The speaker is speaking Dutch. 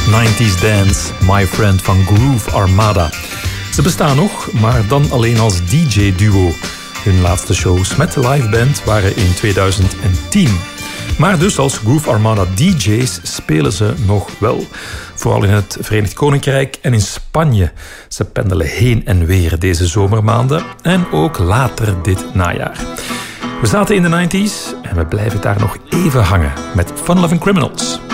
90s Dance, My Friend van Groove Armada. Ze bestaan nog, maar dan alleen als DJ-duo. Hun laatste shows met de liveband waren in 2010. Maar dus als Groove Armada DJ's spelen ze nog wel. Vooral in het Verenigd Koninkrijk en in Spanje. Ze pendelen heen en weer deze zomermaanden en ook later dit najaar. We zaten in de 90s en we blijven daar nog even hangen met Fun Loving Criminals.